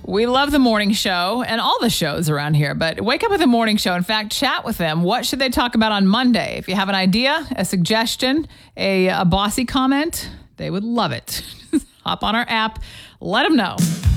We love the morning show and all the shows around here, but wake up with the morning show. In fact, chat with them. What should they talk about on Monday? If you have an idea, a suggestion, a bossy comment, they would love it. Hop on our app. Let them know.